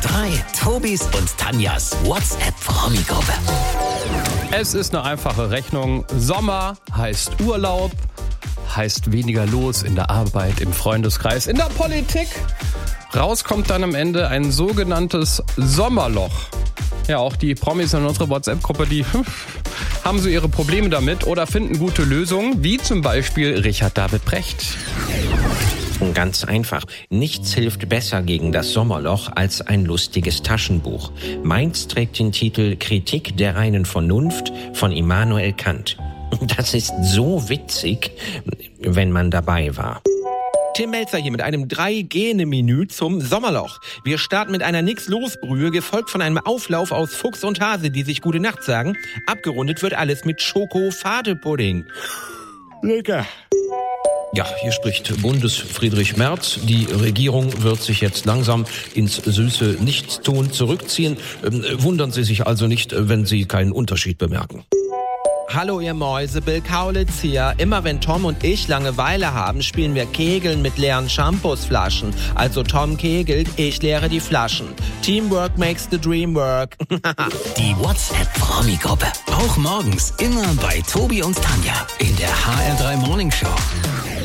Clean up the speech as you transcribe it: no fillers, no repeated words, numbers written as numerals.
Tobis und Tanjas WhatsApp-Promi-Gruppe. Es ist eine einfache Rechnung. Sommer heißt Urlaub, heißt weniger los in der Arbeit, im Freundeskreis, in der Politik. Raus kommt dann am Ende ein sogenanntes Sommerloch. Ja, auch die Promis in unserer WhatsApp-Gruppe, die haben so ihre Probleme damit oder finden gute Lösungen, wie zum Beispiel Richard David Brecht. Ganz einfach. Nichts hilft besser gegen das Sommerloch als ein lustiges Taschenbuch. Meins trägt den Titel Kritik der reinen Vernunft von Immanuel Kant. Das ist so witzig, wenn man dabei war. Tim Melzer hier mit einem 3-Gene-Menü zum Sommerloch. Wir starten mit einer Nix-Los-Brühe, gefolgt von einem Auflauf aus Fuchs und Hase, die sich Gute Nacht sagen. Abgerundet wird alles mit Schoko-Fade-Pudding. Lecker. Ja, hier spricht Bundesfriedrich Merz. Die Regierung wird sich jetzt langsam ins süße Nichtstun zurückziehen. Wundern Sie sich also nicht, wenn Sie keinen Unterschied bemerken. Hallo ihr Mäuse, Bill Kaulitz hier. Immer wenn Tom und ich Langeweile haben, spielen wir Kegeln mit leeren Shampoosflaschen. Also Tom kegelt, ich leere die Flaschen. Teamwork makes the dream work. Die WhatsApp-Promi-Gruppe. Auch morgens immer bei Tobi und Tanja in der HR3 Morning Show.